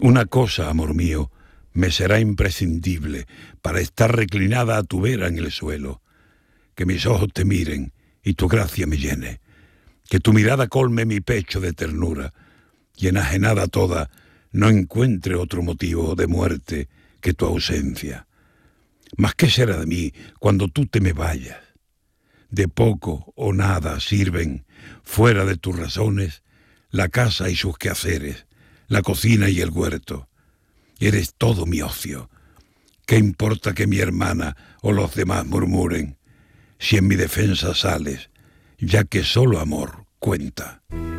Una cosa, amor mío, me será imprescindible para estar reclinada a tu vera en el suelo. Que mis ojos te miren y tu gracia me llene. Que tu mirada colme mi pecho de ternura y enajenada toda no encuentre otro motivo de muerte que tu ausencia. Mas ¿qué será de mí cuando tú te me vayas? De poco o nada sirven, fuera de tus razones, la casa y sus quehaceres, la cocina y el huerto. Eres todo mi ocio. ¿Qué importa que mi hermana o los demás murmuren, si en mi defensa sales, ya que solo amor cuenta?